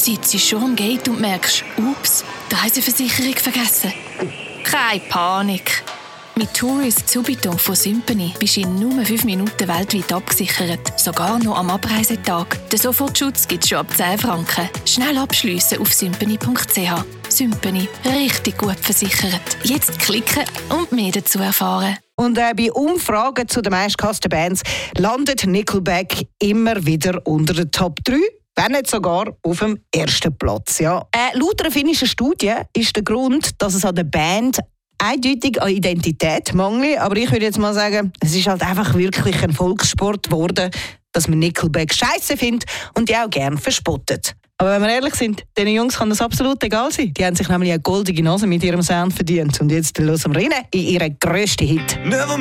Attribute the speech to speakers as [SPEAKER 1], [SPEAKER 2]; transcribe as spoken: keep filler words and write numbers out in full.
[SPEAKER 1] sitzt schon am Gate und merkst, ups, die Reiseversicherung vergessen. Keine Panik. Mit Tourist Subito von Symphony bist du in nur fünf Minuten weltweit abgesichert. Sogar noch am Abreisetag. Den Sofortschutz gibt es schon ab zehn Franken. Schnell abschliessen auf symphony punkt c h. Symphony. Richtig gut versichert. Jetzt klicken und mehr dazu erfahren.
[SPEAKER 2] Und äh, bei Umfragen zu den meistgehassten Bands landet Nickelback immer wieder unter den Top drei. Wenn nicht sogar auf dem ersten Platz. Ja. Äh, laut einer finnischen Studie ist der Grund, dass es an der Band eindeutig an Identität mangelt. Aber ich würde jetzt mal sagen, es ist halt einfach wirklich ein Volkssport geworden, dass man Nickelback scheisse findet und die auch gerne verspottet. Aber wenn wir ehrlich sind, diesen Jungs kann das absolut egal sein. Die haben sich nämlich eine goldige Nase mit ihrem Sound verdient. Und jetzt hören wir rein in ihren grössten Hit.